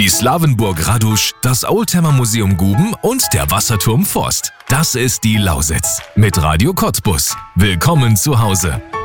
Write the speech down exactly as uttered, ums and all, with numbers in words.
die Slawenburg Radusch, das Oldtimer Museum Guben und der Wasserturm Forst. Das ist die Lausitz mit Radio Cottbus. Willkommen zu Hause.